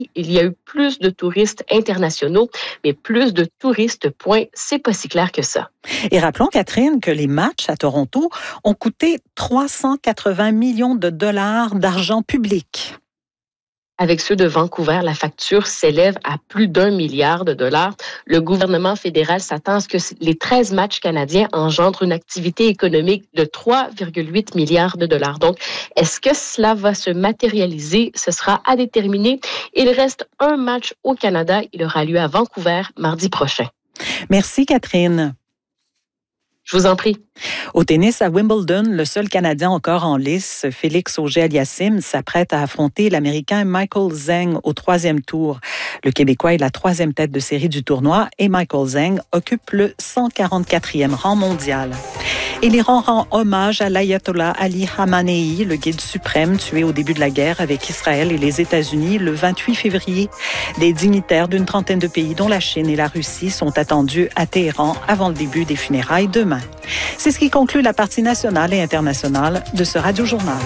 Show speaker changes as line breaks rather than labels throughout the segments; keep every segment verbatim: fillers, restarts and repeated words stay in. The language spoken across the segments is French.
il y a eu plus de touristes internationaux, mais plus de touristes, point, c'est pas si clair que ça.
Et rappelons, Catherine, que les matchs à Toronto ont coûté trois cent quatre-vingts millions de dollars d'argent public.
Avec ceux de Vancouver, la facture s'élève à plus d'un milliard de dollars. Le gouvernement fédéral s'attend à ce que les treize matchs canadiens engendrent une activité économique de trois virgule huit milliards de dollars. Donc, est-ce que cela va se matérialiser? Ce sera à déterminer. Il reste un match au Canada. Il aura lieu à Vancouver mardi prochain.
Merci, Catherine.
Je vous en prie.
Au tennis, à Wimbledon, le seul Canadien encore en lice, Félix Auger-Aliassime, s'apprête à affronter l'Américain Michael Zheng au troisième tour. Le Québécois est la troisième tête de série du tournoi et Michael Zheng occupe le cent quarante-quatrième rang mondial. Et l'Iran rend hommage à l'ayatollah Ali Khamenei, le guide suprême tué au début de la guerre avec Israël et les États-Unis le vingt-huit février. Des dignitaires d'une trentaine de pays, dont la Chine et la Russie, sont attendus à Téhéran avant le début des funérailles demain. C'est ce qui conclut la partie nationale et internationale de ce Radio-Journal.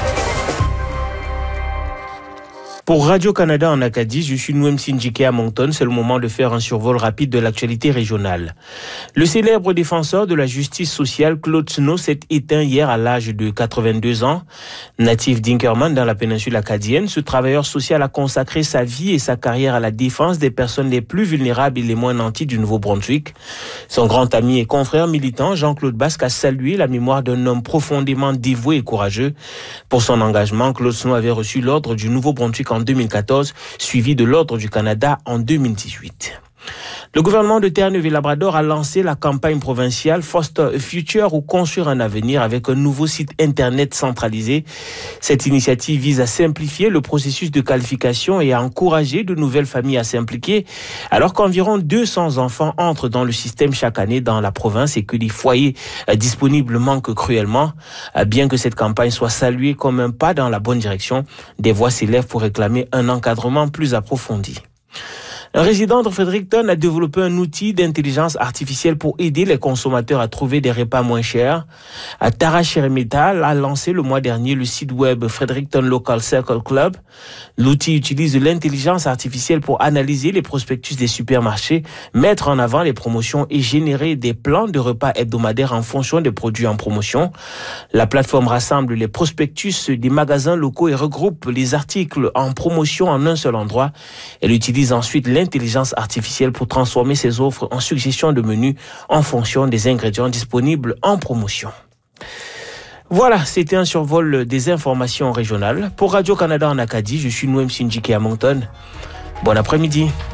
Pour Radio-Canada en Acadie, je suis Nouem Sindjike à Moncton. C'est le moment de faire un survol rapide de l'actualité régionale. Le célèbre défenseur de la justice sociale, Claude Snow, s'est éteint hier à l'âge de quatre-vingt-deux ans. Natif d'Inkerman dans la péninsule acadienne, ce travailleur social a consacré sa vie et sa carrière à la défense des personnes les plus vulnérables et les moins nantis du Nouveau-Brunswick. Son grand ami et confrère militant, Jean-Claude Basque, a salué la mémoire d'un homme profondément dévoué et courageux. Pour son engagement, Claude Snow avait reçu l'ordre du Nouveau-Brunswick en deux mille quatorze, suivi de l'Ordre du Canada en deux mille dix-huit. Le gouvernement de Terre-Neuve-et-Labrador a lancé la campagne provinciale Foster a Future ou Construire un avenir avec un nouveau site Internet centralisé. Cette initiative vise à simplifier le processus de qualification et à encourager de nouvelles familles à s'impliquer, alors qu'environ deux cents enfants entrent dans le système chaque année dans la province et que les foyers disponibles manquent cruellement. Bien que cette campagne soit saluée comme un pas dans la bonne direction, des voix s'élèvent pour réclamer un encadrement plus approfondi. Un résident de Fredericton a développé un outil d'intelligence artificielle pour aider les consommateurs à trouver des repas moins chers. Tara Sheremetal a lancé le mois dernier le site web Fredericton Local Circle Club. L'outil utilise l'intelligence artificielle pour analyser les prospectus des supermarchés, mettre en avant les promotions et générer des plans de repas hebdomadaires en fonction des produits en promotion. La plateforme rassemble les prospectus des magasins locaux et regroupe les articles en promotion en un seul endroit. Elle utilise ensuite l'intelligence L'intelligence artificielle pour transformer ses offres en suggestions de menus en fonction des ingrédients disponibles en promotion. Voilà, c'était un survol des informations régionales. Pour Radio-Canada en Acadie, je suis Nouem Sindjike à Moncton. Bon après-midi.